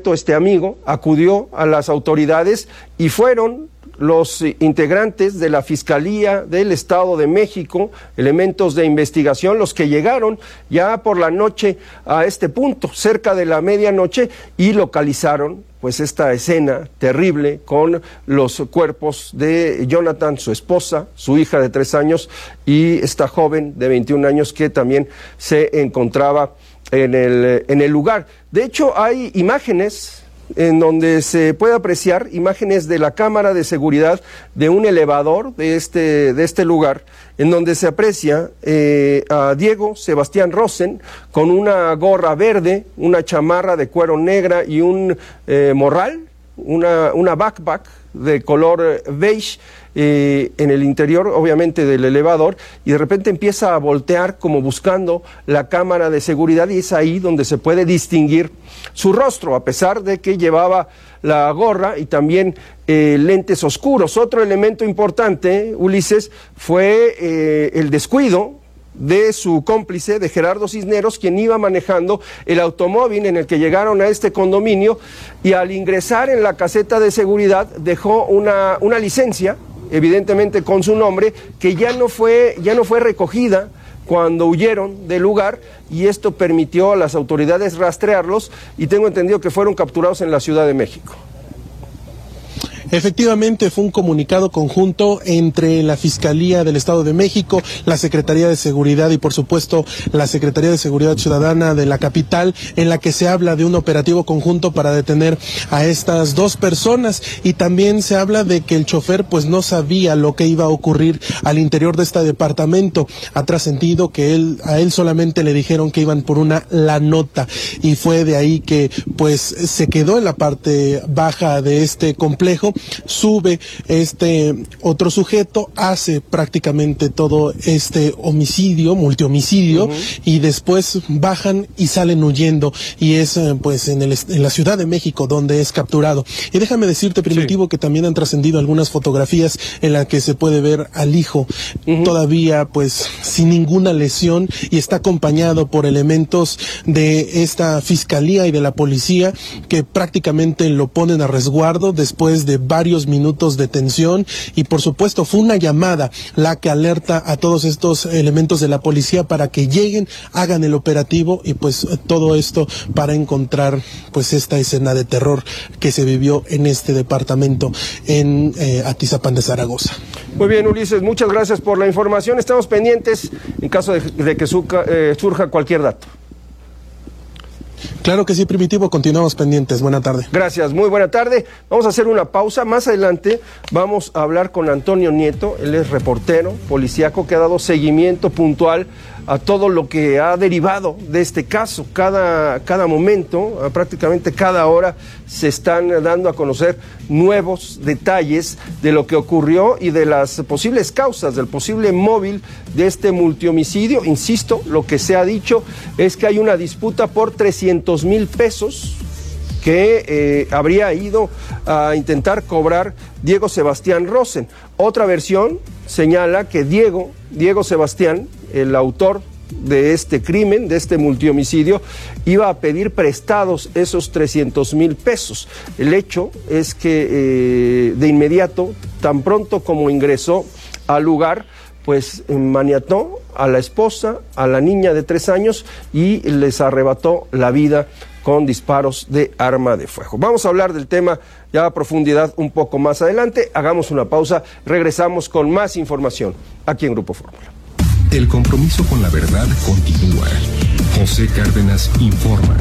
momento este amigo acudió a las autoridades y fueron los integrantes de la Fiscalía del Estado de México, elementos de investigación, los que llegaron ya por la noche a este punto, cerca de la medianoche, y localizaron pues esta escena terrible con los cuerpos de Jonathan, su esposa, su hija de 3 años y esta joven de 21 años que también se encontraba en el lugar. De hecho, hay imágenes en donde se puede apreciar imágenes de la cámara de seguridad de un elevador de este lugar, en donde se aprecia a Diego Sebastián Rosen con una gorra verde, una chamarra de cuero negra y un morral, una backpack de color beige en el interior, obviamente, del elevador, y de repente empieza a voltear como buscando la cámara de seguridad, y es ahí donde se puede distinguir su rostro, a pesar de que llevaba la gorra y también lentes oscuros. Otro elemento importante, Ulises, fue el descuido de su cómplice, de Gerardo Cisneros, quien iba manejando el automóvil en el que llegaron a este condominio, y al ingresar en la caseta de seguridad dejó una licencia, evidentemente con su nombre, que ya no fue recogida cuando huyeron del lugar, y esto permitió a las autoridades rastrearlos, y tengo entendido que fueron capturados en la Ciudad de México. Efectivamente, fue un comunicado conjunto entre la Fiscalía del Estado de México, la Secretaría de Seguridad y, por supuesto, la Secretaría de Seguridad Ciudadana de la capital, en la que se habla de un operativo conjunto para detener a estas 2 personas, y también se habla de que el chofer pues no sabía lo que iba a ocurrir al interior de este departamento. Ha trascendido que a él solamente le dijeron que iban por la nota, y fue de ahí que pues se quedó en la parte baja de este complejo. Sube este otro sujeto, hace prácticamente todo este multihomicidio, y después bajan y salen huyendo, y es pues en la Ciudad de México donde es capturado. Y déjame decirte, Primitivo, que también han trascendido algunas fotografías en las que se puede ver al hijo todavía pues sin ninguna lesión, y está acompañado por elementos de esta fiscalía y de la policía que prácticamente lo ponen a resguardo después de varios minutos de tensión. Y por supuesto fue una llamada la que alerta a todos estos elementos de la policía para que lleguen, hagan el operativo, y pues todo esto para encontrar pues esta escena de terror que se vivió en este departamento en Atizapán de Zaragoza. Muy bien, Ulises, muchas gracias por la información. Estamos pendientes en caso de que surja cualquier dato. Claro que sí, Primitivo, continuamos pendientes. Buena tarde. Gracias, muy buena tarde. Vamos a hacer una pausa. Más adelante vamos a hablar con Antonio Nieto. Él es reportero policíaco que ha dado seguimiento puntual a todo lo que ha derivado de este caso. Cada momento, prácticamente cada hora, se están dando a conocer nuevos detalles de lo que ocurrió y de las posibles causas, del posible móvil de este multihomicidio. Insisto, lo que se ha dicho es que hay una disputa por 300,000 pesos que habría ido a intentar cobrar Diego Sebastián Rosen. Otra versión señala que Diego Sebastián, el autor de este crimen, de este multihomicidio, iba a pedir prestados esos 300,000 pesos. El hecho es que de inmediato, tan pronto como ingresó al lugar, pues maniató a la esposa, a la niña de 3 años, y les arrebató la vida con disparos de arma de fuego. Vamos a hablar del tema ya a profundidad un poco más adelante. Hagamos una pausa, regresamos con más información aquí en Grupo Fórmula. El compromiso con la verdad continúa. José Cárdenas informa.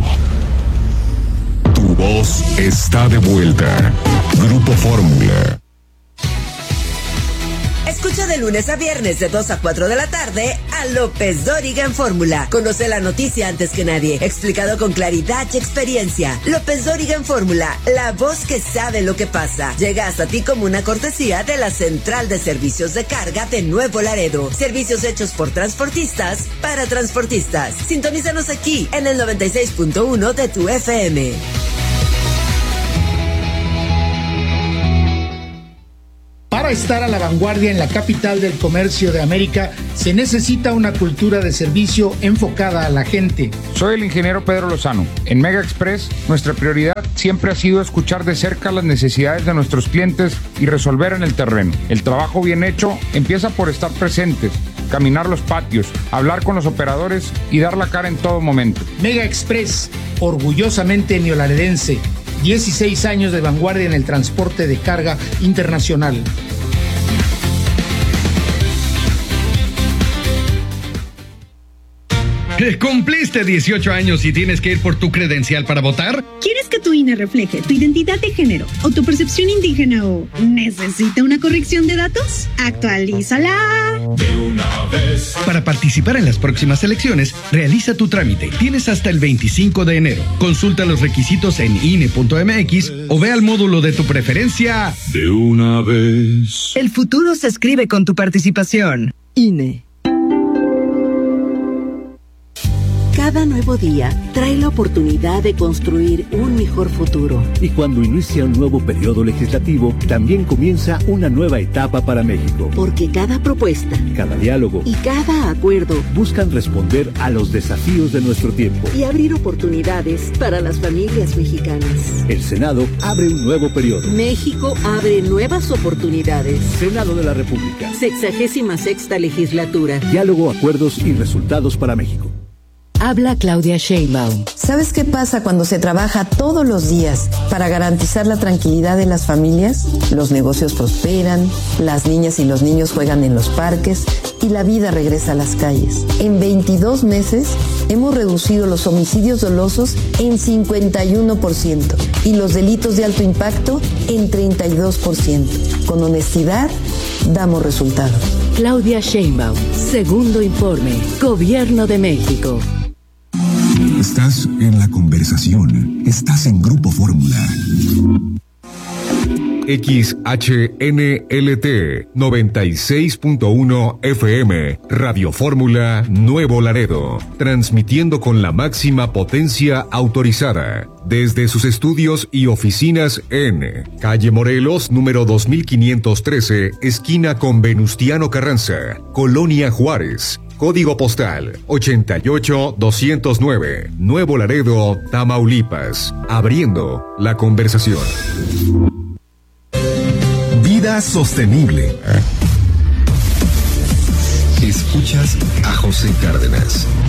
Tu voz está de vuelta. Grupo Fórmula. Escucha de lunes a viernes de 2 a 4 de la tarde a López Dóriga en Fórmula. Conoce la noticia antes que nadie, explicado con claridad y experiencia. López Dóriga en Fórmula, la voz que sabe lo que pasa. Llega hasta ti como una cortesía de la Central de Servicios de Carga de Nuevo Laredo. Servicios hechos por transportistas para transportistas. Sintonízanos aquí en el 96.1 de tu FM. Para estar a la vanguardia en la capital del comercio de América, se necesita una cultura de servicio enfocada a la gente. Soy el ingeniero Pedro Lozano. En Mega Express, nuestra prioridad siempre ha sido escuchar de cerca las necesidades de nuestros clientes y resolver en el terreno. El trabajo bien hecho empieza por estar presentes, caminar los patios, hablar con los operadores y dar la cara en todo momento. Mega Express, orgullosamente neolaredense. 16 años de vanguardia en el transporte de carga internacional. ¿Cumpliste 18 años y tienes que ir por tu credencial para votar? ¿Quieres que tu INE refleje tu identidad de género o tu percepción indígena o necesita una corrección de datos? ¡Actualízala! De una vez. Para participar en las próximas elecciones, realiza tu trámite. Tienes hasta el 25 de enero. Consulta los requisitos en INE.mx o ve al módulo de tu preferencia. De una vez. El futuro se escribe con tu participación. INE. Cada nuevo día trae la oportunidad de construir un mejor futuro. Y cuando inicia un nuevo periodo legislativo, también comienza una nueva etapa para México. Porque cada propuesta, cada diálogo y cada acuerdo buscan responder a los desafíos de nuestro tiempo y abrir oportunidades para las familias mexicanas. El Senado abre un nuevo periodo. México abre nuevas oportunidades. Senado de la República. 66ª legislatura. Diálogo, acuerdos y resultados para México. Habla Claudia Sheinbaum. ¿Sabes qué pasa cuando se trabaja todos los días para garantizar la tranquilidad de las familias? Los negocios prosperan, las niñas y los niños juegan en los parques y la vida regresa a las calles. En 22 meses hemos reducido los homicidios dolosos en 51% y los delitos de alto impacto en 32%. Con honestidad, damos resultados. Claudia Sheinbaum, segundo informe, Gobierno de México. Estás en la conversación. Estás en Grupo Fórmula. XHNLT 96.1 FM, Radio Fórmula Nuevo Laredo, transmitiendo con la máxima potencia autorizada desde sus estudios y oficinas en Calle Morelos, número 2513, esquina con Venustiano Carranza, Colonia Juárez. Código postal 88209, Nuevo Laredo, Tamaulipas. Abriendo la conversación. Vida sostenible. Escuchas a José Cárdenas.